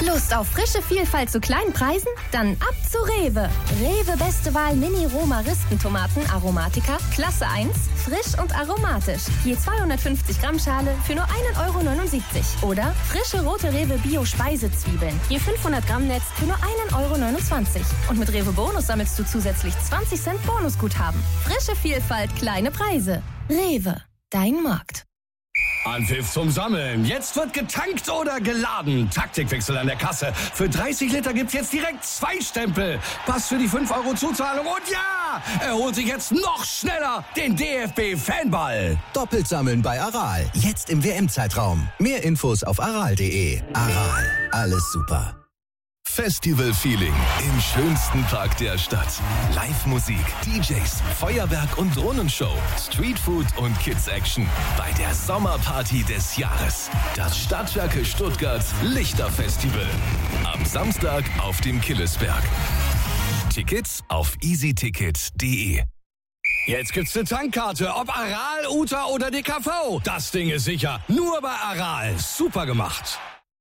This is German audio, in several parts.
Lust auf frische Vielfalt zu kleinen Preisen? Dann ab zu Rewe. Rewe Beste Wahl Mini-Roma-Rispentomaten Aromatica, Klasse 1, frisch und aromatisch. Je 250 Gramm Schale für nur 1,79 €. Oder frische rote Rewe Bio-Speisezwiebeln. Je 500 Gramm Netz für nur 1,29 €. Und mit Rewe Bonus sammelst du zusätzlich 20 Cent Bonusguthaben. Frische Vielfalt, kleine Preise. Rewe, dein Markt. Anpfiff zum Sammeln. Jetzt wird getankt oder geladen. Taktikwechsel an der Kasse. Für 30 Liter gibt's jetzt direkt 2 Stempel. Pass für die 5 € Zuzahlung. Und ja, er holt sich jetzt noch schneller den DFB-Fanball. Doppelt sammeln bei Aral. Jetzt im WM-Zeitraum. Mehr Infos auf aral.de. Aral. Alles super. Festival-Feeling im schönsten Park der Stadt. Live-Musik, DJs, Feuerwerk und Drohnenshow, Streetfood und Kids-Action bei der Sommerparty des Jahres. Das Stadtwerke Stuttgart Lichterfestival. Am Samstag auf dem Killesberg. Tickets auf easyticket.de. Jetzt gibt's eine Tankkarte, ob Aral, Uta oder DKV. Das Ding ist sicher. Nur bei Aral. Super gemacht.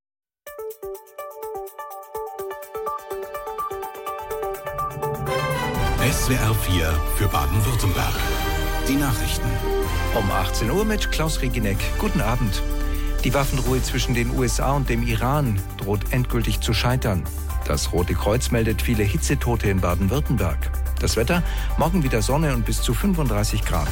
SWR 4 für Baden-Württemberg. Die Nachrichten. Um 18 Uhr mit Klaus Reginek. Guten Abend. Die Waffenruhe zwischen den USA und dem Iran droht endgültig zu scheitern. Das Rote Kreuz meldet viele Hitzetote in Baden-Württemberg. Das Wetter, morgen wieder Sonne und bis zu 35 Grad.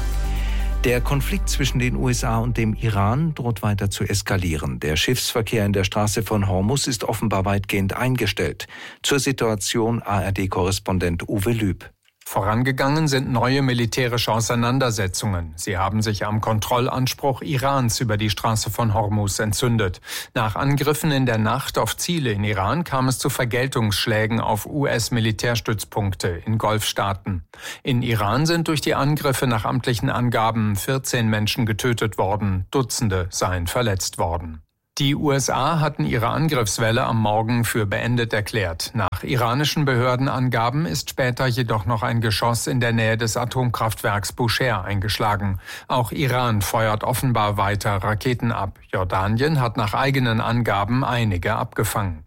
Der Konflikt zwischen den USA und dem Iran droht weiter zu eskalieren. Der Schiffsverkehr in der Straße von Hormuz ist offenbar weitgehend eingestellt. Zur Situation ARD-Korrespondent Uwe Lüb. Vorangegangen sind neue militärische Auseinandersetzungen. Sie haben sich am Kontrollanspruch Irans über die Straße von Hormuz entzündet. Nach Angriffen in der Nacht auf Ziele in Iran kam es zu Vergeltungsschlägen auf US-Militärstützpunkte in Golfstaaten. In Iran sind durch die Angriffe nach amtlichen Angaben 14 Menschen getötet worden, Dutzende seien verletzt worden. Die USA hatten ihre Angriffswelle am Morgen für beendet erklärt. Nach iranischen Behördenangaben ist später jedoch noch ein Geschoss in der Nähe des Atomkraftwerks Bushehr eingeschlagen. Auch Iran feuert offenbar weiter Raketen ab. Jordanien hat nach eigenen Angaben einige abgefangen.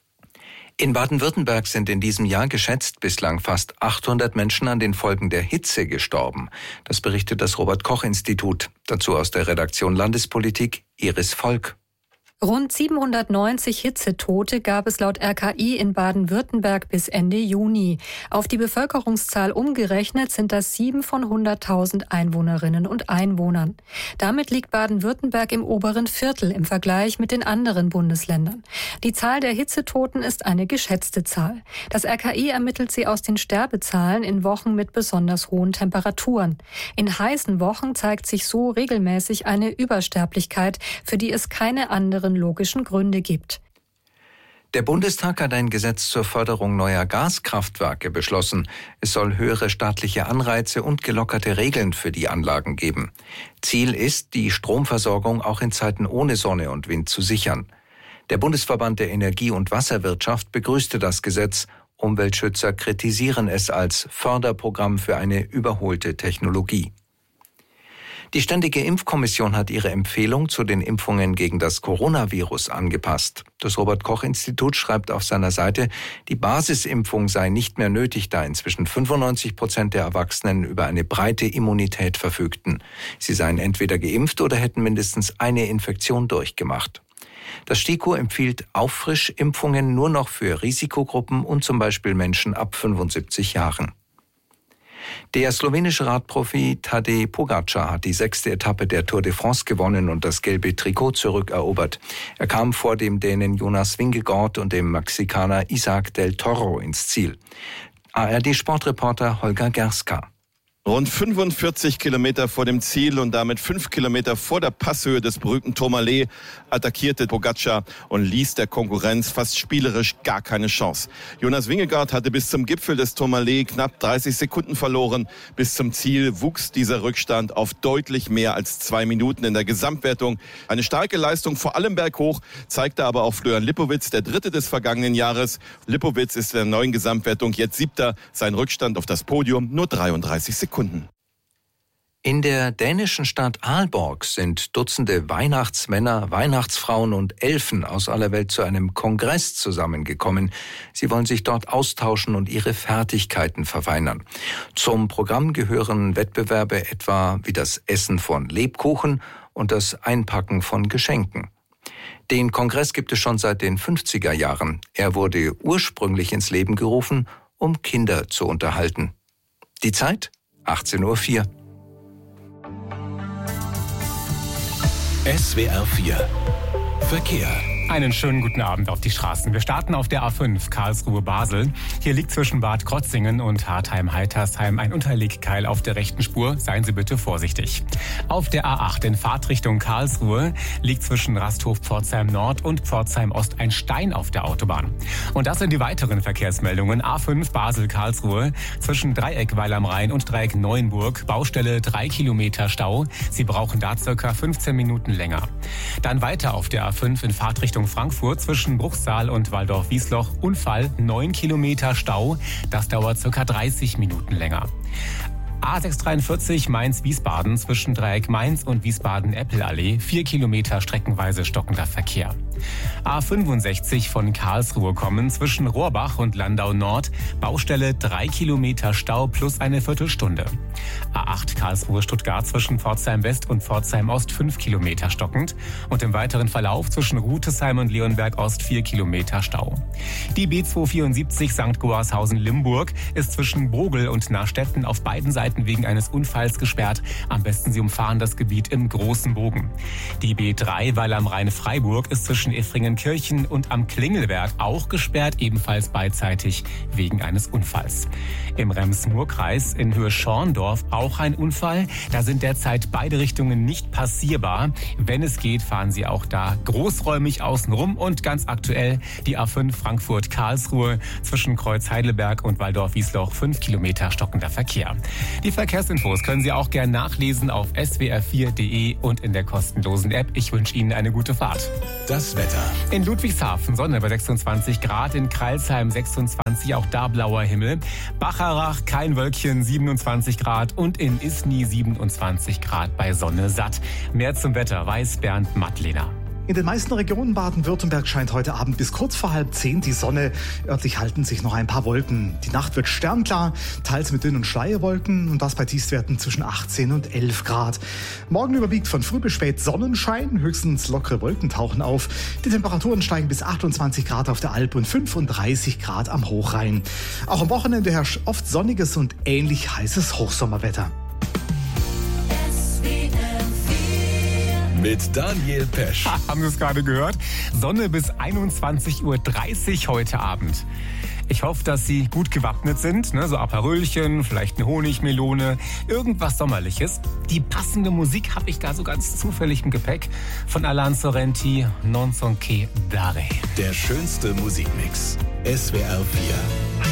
In Baden-Württemberg sind in diesem Jahr geschätzt bislang fast 800 Menschen an den Folgen der Hitze gestorben. Das berichtet das Robert-Koch-Institut. Dazu aus der Redaktion Landespolitik Iris Volk. Rund 790 Hitzetote gab es laut RKI in Baden-Württemberg bis Ende Juni. Auf die Bevölkerungszahl umgerechnet sind das 7 von 100.000 Einwohnerinnen und Einwohnern. Damit liegt Baden-Württemberg im oberen Viertel im Vergleich mit den anderen Bundesländern. Die Zahl der Hitzetoten ist eine geschätzte Zahl. Das RKI ermittelt sie aus den Sterbezahlen in Wochen mit besonders hohen Temperaturen. In heißen Wochen zeigt sich so regelmäßig eine Übersterblichkeit, für die es keine anderen logischen Gründe gibt. Der Bundestag hat ein Gesetz zur Förderung neuer Gaskraftwerke beschlossen. Es soll höhere staatliche Anreize und gelockerte Regeln für die Anlagen geben. Ziel ist, die Stromversorgung auch in Zeiten ohne Sonne und Wind zu sichern. Der Bundesverband der Energie- und Wasserwirtschaft begrüßte das Gesetz. Umweltschützer kritisieren es als Förderprogramm für eine überholte Technologie. Die Ständige Impfkommission hat ihre Empfehlung zu den Impfungen gegen das Coronavirus angepasst. Das Robert-Koch-Institut schreibt auf seiner Seite, die Basisimpfung sei nicht mehr nötig, da inzwischen 95% der Erwachsenen über eine breite Immunität verfügten. Sie seien entweder geimpft oder hätten mindestens eine Infektion durchgemacht. Das STIKO empfiehlt Auffrischimpfungen nur noch für Risikogruppen und zum Beispiel Menschen ab 75 Jahren. Der slowenische Radprofi Tadej Pogačar hat die 6. Etappe der Tour de France gewonnen und das gelbe Trikot zurückerobert. Er kam vor dem Dänen Jonas Vingegaard und dem Mexikaner Isaac del Toro ins Ziel. ARD-Sportreporter Holger Gerska. Rund 45 Kilometer vor dem Ziel und damit 5 Kilometer vor der Passhöhe des berühmten Tourmalet attackierte Pogačar und ließ der Konkurrenz fast spielerisch gar keine Chance. Jonas Vingegaard hatte bis zum Gipfel des Tourmalet knapp 30 Sekunden verloren. Bis zum Ziel wuchs dieser Rückstand auf deutlich mehr als 2 Minuten in der Gesamtwertung. Eine starke Leistung vor allem berghoch, zeigte aber auch Florian Lipowitz, der Dritte des vergangenen Jahres. Lipowitz ist in der neuen Gesamtwertung jetzt 7. Sein Rückstand auf das Podium nur 33 Sekunden. In der dänischen Stadt Aalborg sind Dutzende Weihnachtsmänner, Weihnachtsfrauen und Elfen aus aller Welt zu einem Kongress zusammengekommen. Sie wollen sich dort austauschen und ihre Fertigkeiten verfeinern. Zum Programm gehören Wettbewerbe etwa wie das Essen von Lebkuchen und das Einpacken von Geschenken. Den Kongress gibt es schon seit den 50er Jahren. Er wurde ursprünglich ins Leben gerufen, um Kinder zu unterhalten. Die Zeit? 18:04 Uhr. SWR 4 Verkehr. Einen schönen guten Abend auf die Straßen. Wir starten auf der A5 Karlsruhe-Basel. Hier liegt zwischen Bad Krotzingen und Hartheim-Heitersheim ein Unterlegkeil auf der rechten Spur. Seien Sie bitte vorsichtig. Auf der A8 in Fahrtrichtung Karlsruhe liegt zwischen Rasthof-Pforzheim-Nord und Pforzheim-Ost ein Stein auf der Autobahn. Und das sind die weiteren Verkehrsmeldungen. A5 Basel-Karlsruhe zwischen Dreieck Weil am Rhein und Dreieck Neuenburg. Baustelle 3 Kilometer Stau. Sie brauchen da circa 15 Minuten länger. Dann weiter auf der A5 in Fahrtrichtung Frankfurt zwischen Bruchsal und Waldorf-Wiesloch. Unfall, 9 Kilometer Stau. Das dauert ca. 30 Minuten länger. A643 Mainz-Wiesbaden zwischen Dreieck Mainz und Wiesbaden-Eppelallee. 4 Kilometer streckenweise stockender Verkehr. A65 von Karlsruhe kommen zwischen Rohrbach und Landau Nord. Baustelle 3 Kilometer Stau plus eine Viertelstunde. A8 Karlsruhe-Stuttgart zwischen Pforzheim West und Pforzheim Ost 5 Kilometer stockend. Und im weiteren Verlauf zwischen Rutesheim und Leonberg Ost 4 Kilometer Stau. Die B274 St. Goarshausen-Limburg ist zwischen Brogel und Nachstetten auf beiden Seiten wegen eines Unfalls gesperrt. Am besten Sie umfahren das Gebiet im großen Bogen. Die B3 Weil am Rhein Freiburg ist zwischen Effringenkirchen und am Klingelberg auch gesperrt, ebenfalls beidseitig wegen eines Unfalls. Im Rems-Murr-Kreis in Höhe Schorndorf auch ein Unfall. Da sind derzeit beide Richtungen nicht passierbar. Wenn es geht, fahren Sie auch da großräumig außenrum. Und ganz aktuell die A5 Frankfurt-Karlsruhe zwischen Kreuz Heidelberg und Waldorf-Wiesloch 5 Kilometer stockender Verkehr. Die Verkehrsinfos können Sie auch gern nachlesen auf swr4.de und in der kostenlosen App. Ich wünsche Ihnen eine gute Fahrt. Das Wetter. In Ludwigshafen Sonne bei 26 Grad, in Crailsheim 26, auch da blauer Himmel. Bacharach kein Wölkchen 27 Grad und in Isny 27 Grad bei Sonne satt. Mehr zum Wetter weiß Bernd Mattlehner. In den meisten Regionen Baden-Württemberg scheint heute Abend bis kurz vor 9:30 die Sonne. Örtlich halten sich noch ein paar Wolken. Die Nacht wird sternklar, teils mit dünnen Schleierwolken und das bei Tiefstwerten zwischen 18 und 11 Grad. Morgen überwiegt von früh bis spät Sonnenschein, höchstens lockere Wolken tauchen auf. Die Temperaturen steigen bis 28 Grad auf der Alp und 35 Grad am Hochrhein. Auch am Wochenende herrscht oft sonniges und ähnlich heißes Hochsommerwetter. Mit Daniel Pesch. Haben Sie es gerade gehört? Sonne bis 21:30 Uhr heute Abend. Ich hoffe, dass Sie gut gewappnet sind, ne? So Aperölchen, vielleicht eine Honigmelone, irgendwas Sommerliches. Die passende Musik habe ich da so ganz zufällig im Gepäck von Alain Sorrenti, Non son che dare. Der schönste Musikmix. SWR 4.